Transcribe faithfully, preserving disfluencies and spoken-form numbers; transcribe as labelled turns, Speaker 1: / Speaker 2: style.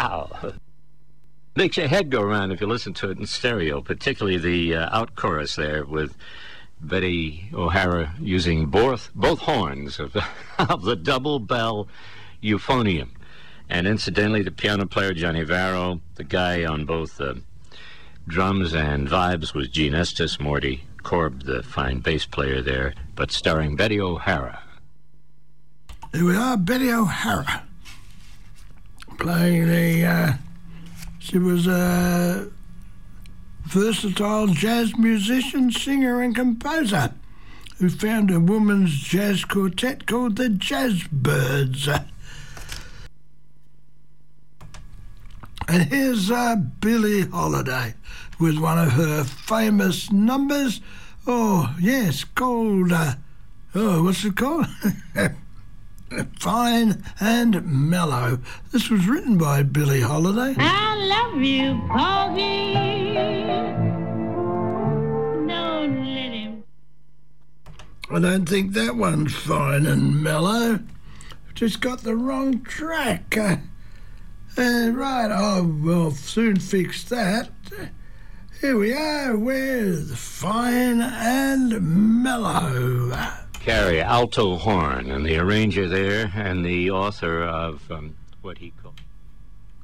Speaker 1: Wow. Makes your head go round if you listen to it in stereo, particularly the uh, out chorus there with Betty O'Hara using both both horns of, of the double bell euphonium. And incidentally, the piano player, Johnny Varro, the guy on both uh, drums and vibes was Gene Estes, Morty Korb, the fine bass player there, but starring Betty O'Hara.
Speaker 2: Here we are, Betty O'Hara, playing the... Uh, she was a versatile jazz musician, singer and composer who founded a women's jazz quartet called the Jazzbirds. And here's uh, Billie Holiday with one of her famous numbers. Oh, yes, called... Uh, oh, what's it called? Fine and Mellow. This was written by Billie Holiday.
Speaker 3: I love you, Porgy. Don't let him.
Speaker 2: I don't think that one's fine and mellow. Just got the wrong track. Uh, uh, right, oh, we'll soon fix that. Here we are with Fine and Mellow.
Speaker 1: Carrie, alto horn, and the arranger there, and the author of um, what he called...